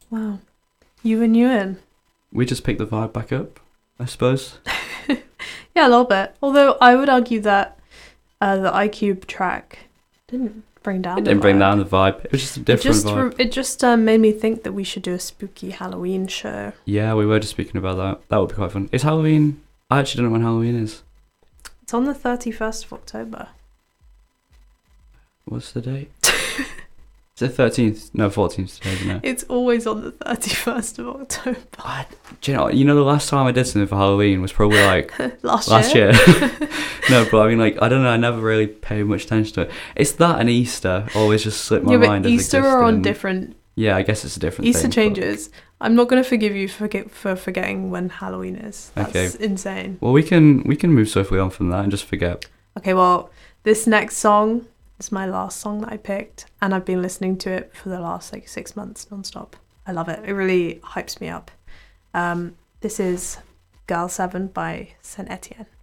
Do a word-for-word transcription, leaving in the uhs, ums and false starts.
Wow. You and Ewan. We just picked the vibe back up, I suppose. Yeah, a little bit. Although I would argue that uh, the iCube track didn't bring down It the didn't bring vibe. down the vibe. It was just a It different just, vibe. re- it just uh, made me think that we should do a spooky Halloween show. Yeah, we were just speaking about that. That would be quite fun. Is Halloween... I actually don't know when Halloween is. It's on the thirty-first of October. What's the date? Is it thirteenth? No, fourteenth today, isn't it? It's always on the thirty-first of October. I, do you know, you know, the last time I did something for Halloween was probably like Last, last year? year. No, but I mean, like, I don't know, I never really paid much attention to it. It's that and Easter always just slipped my Yeah, but mind. as Easter are on existing. different... Yeah, I guess it's a different Easter thing, but- changes. I'm not going to forgive you for, get, for forgetting when Halloween is. That's Okay. insane. Well, we can we can move swiftly on from that and just forget. Okay, well, this next song is my last song that I picked, and I've been listening to it for the last like six months nonstop. I love it. It really hypes me up. Um, this is Girl seven by Saint Etienne.